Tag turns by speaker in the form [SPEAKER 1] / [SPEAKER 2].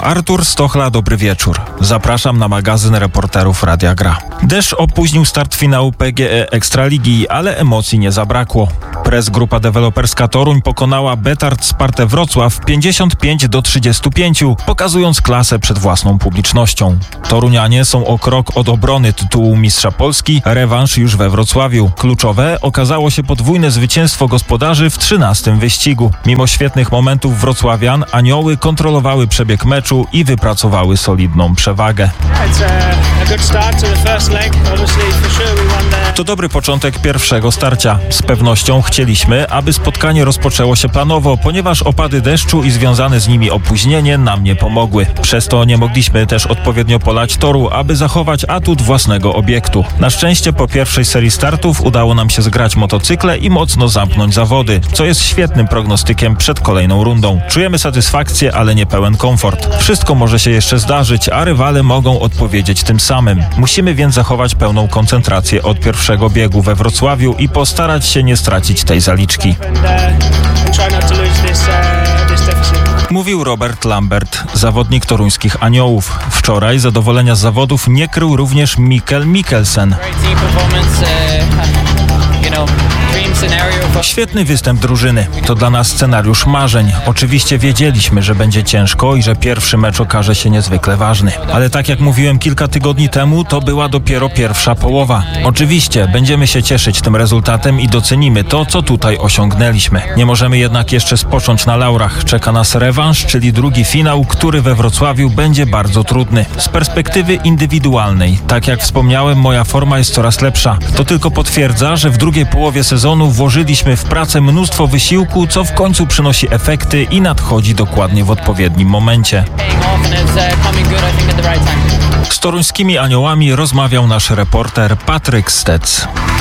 [SPEAKER 1] Artur Stochla, dobry wieczór. Zapraszam na magazyn reporterów Radia Gra. Deszcz opóźnił start finału PGE Ekstraligi, ale emocji nie zabrakło. Press Grupa Deweloperska Toruń pokonała Betard Spartę Wrocław 55-35, pokazując klasę przed własną publicznością. Torunianie są o krok od obrony tytułu mistrza Polski, rewanż już we Wrocławiu. Kluczowe okazało się podwójne zwycięstwo gospodarzy w 13. wyścigu. Mimo świetnych momentów wrocławian, Anioły kontrolowały przebieg meczu i wypracowały solidną przewagę. To dobry początek pierwszego starcia. Z pewnością chcieliśmy, aby spotkanie rozpoczęło się planowo, ponieważ opady deszczu i związane z nimi opóźnienie nam nie pomogły. Przez to nie mogliśmy też odpowiednio polać toru, aby zachować atut własnego obiektu. Na szczęście po pierwszej serii startów udało nam się zgrać motocykle i mocno zamknąć zawody, co jest świetnym prognostykiem przed kolejną rundą. Czujemy satysfakcję, ale nie pełen komfort. Wszystko może się jeszcze zdarzyć, a rywale mogą odpowiedzieć tym samym. Musimy więc zachować pełną koncentrację od pierwszego biegu we Wrocławiu i postarać się nie stracić tej zaliczki. Mówił Robert Lambert, zawodnik toruńskich Aniołów. Wczoraj zadowolenia z zawodów nie krył również Mikkel Mikkelsen. Świetny występ drużyny. To dla nas scenariusz marzeń. Oczywiście wiedzieliśmy, że będzie ciężko i że pierwszy mecz okaże się niezwykle ważny. Ale tak jak mówiłem kilka tygodni temu, to była dopiero pierwsza połowa. Oczywiście będziemy się cieszyć tym rezultatem i docenimy to, co tutaj osiągnęliśmy. Nie możemy jednak jeszcze spocząć na laurach. Czeka nas rewanż, czyli drugi finał, który we Wrocławiu będzie bardzo trudny. Z perspektywy indywidualnej, tak jak wspomniałem, moja forma jest coraz lepsza. To tylko potwierdza, że w drugiej połowie sezonu włożyliśmy w pracę mnóstwo wysiłku, co w końcu przynosi efekty i nadchodzi dokładnie w odpowiednim momencie. Z toruńskimi Aniołami rozmawiał nasz reporter Patryk Stec.